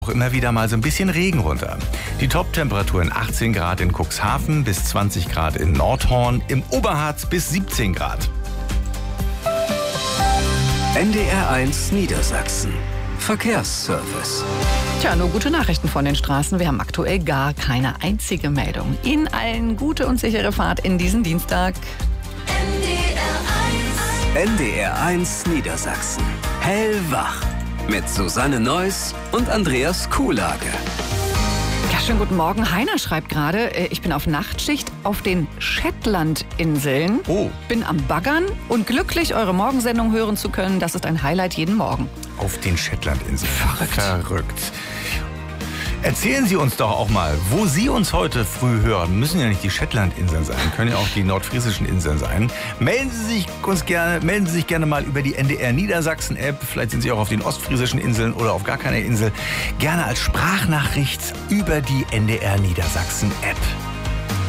Auch immer wieder mal so ein bisschen Regen runter. Die Top-Temperaturen 18 Grad in Cuxhaven bis 20 Grad in Nordhorn, im Oberharz bis 17 Grad. NDR1 Niedersachsen. Verkehrsservice. Tja, nur gute Nachrichten von den Straßen. Wir haben aktuell gar keine einzige Meldung. Ihnen allen gute und sichere Fahrt in diesen Dienstag. NDR1 Niedersachsen. Hellwach. Mit Susanne Neuss und Andreas Kuhlage. Ja, schönen guten Morgen. Heiner schreibt gerade, ich bin auf Nachtschicht auf den Shetlandinseln. Oh. Bin am Baggern und glücklich, eure Morgensendung hören zu können. Das ist ein Highlight jeden Morgen. Auf den Shetlandinseln. Verrückt. Erzählen Sie uns doch auch mal, wo Sie uns heute früh hören. Müssen ja nicht die Shetlandinseln sein, können ja auch die nordfriesischen Inseln sein. Melden Sie sich gerne mal über die NDR Niedersachsen App. Vielleicht sind Sie auch auf den ostfriesischen Inseln oder auf gar keiner Insel. Gerne als Sprachnachricht über die NDR Niedersachsen App.